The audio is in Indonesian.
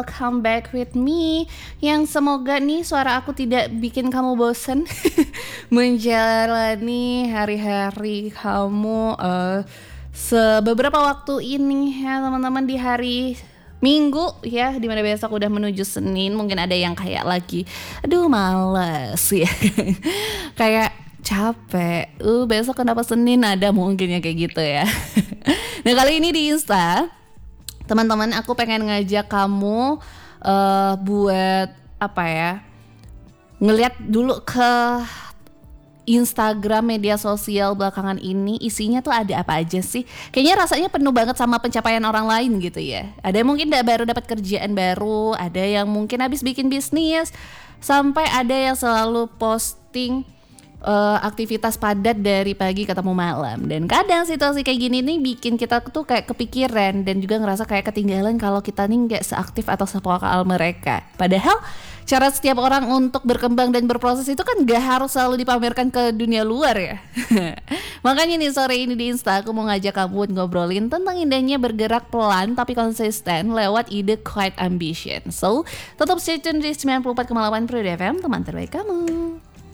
Come back with me, yang semoga nih suara aku tidak bikin kamu bosen menjalani hari-hari kamu beberapa waktu ini ya teman-teman, di hari Minggu ya, dimana besok udah menuju Senin. Mungkin ada yang kayak lagi aduh males ya kayak capek besok kenapa Senin, ada mungkin ya kayak gitu ya. Nah, kali ini di Insta teman-teman, aku pengen ngajak kamu buat apa ya, ngeliat dulu ke Instagram media sosial belakangan ini, isinya tuh ada apa aja sih. Kayaknya rasanya penuh banget sama pencapaian orang lain gitu ya. Ada yang mungkin baru dapat kerjaan baru, ada yang mungkin habis bikin bisnis, sampai ada yang selalu posting aktivitas padat dari pagi ketemu malam. Dan kadang situasi kayak gini nih bikin kita tuh kayak kepikiran dan juga ngerasa kayak ketinggalan kalau kita nih nggak seaktif atau sevokal mereka. Padahal cara setiap orang untuk berkembang dan berproses itu kan gak harus selalu dipamerkan ke dunia luar ya. Makanya nih sore ini di Insta aku mau ngajak kamu buat ngobrolin tentang indahnya bergerak pelan tapi konsisten lewat ide Quiet Ambition. So tetap stay tune di 94,8 Pro FM, teman terbaik kamu.